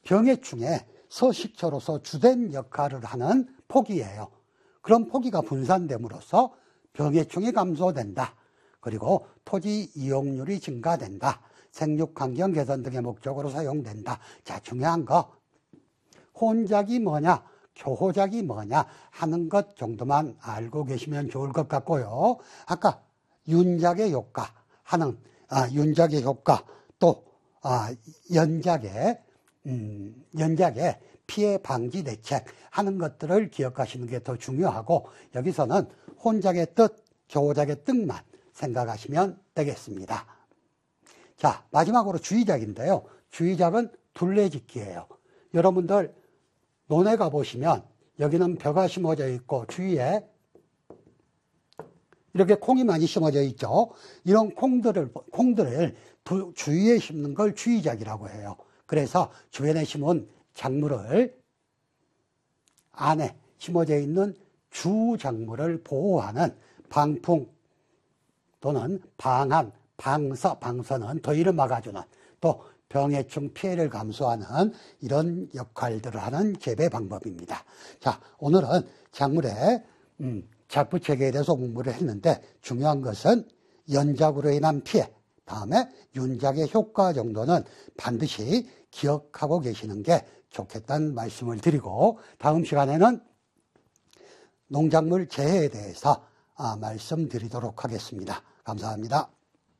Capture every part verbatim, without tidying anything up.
병해충의 서식처로서 주된 역할을 하는 포기예요. 그런 포기가 분산됨으로써 병해충이 감소된다. 그리고 토지 이용률이 증가된다. 생육환경 개선 등의 목적으로 사용된다. 자, 중요한 거 혼작이 뭐냐, 교호작이 뭐냐 하는 것 정도만 알고 계시면 좋을 것 같고요. 아까 윤작의 효과 하는 아, 윤작의 효과 또 아, 연작의 음, 연작의 피해 방지 대책 하는 것들을 기억하시는 게 더 중요하고 여기서는 혼작의 뜻, 교호작의 뜻만 생각하시면 되겠습니다. 자, 마지막으로 주의작인데요. 주의작은 둘레짓기예요. 여러분들 논에 가보시면 여기는 벼가 심어져 있고 주위에 이렇게 콩이 많이 심어져 있죠. 이런 콩들을, 콩들을 주위에 심는 걸 주의작이라고 해요. 그래서 주변에 심은 작물을 안에 심어져 있는 주작물을 보호하는 방풍 또는 방한, 방서, 방서는 더위를 막아주는 또 병해충 피해를 감소하는 이런 역할들을 하는 재배 방법입니다. 자, 오늘은 작물의 음, 작부체계에 대해서 공부를 했는데 중요한 것은 연작으로 인한 피해, 다음에 윤작의 효과 정도는 반드시 기억하고 계시는 게 좋겠다는 말씀을 드리고 다음 시간에는 농작물 재해에 대해서 아, 말씀드리도록 하겠습니다. 감사합니다.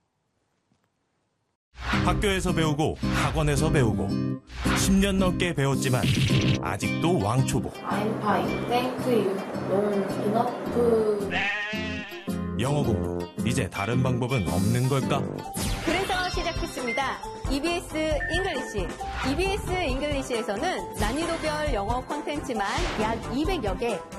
학교에서 배우고 학원에서 배우고 십 년 넘게 배웠지만 아직도 왕초보. I'm fine, thank you. Learn enough. 영어 공부 이제 다른 방법은 없는 걸까? 그래서 시작했습니다. 이비에스 잉글리시. 이비에스 잉글리시에서는 난이도별 영어 콘텐츠만 약 이백여 개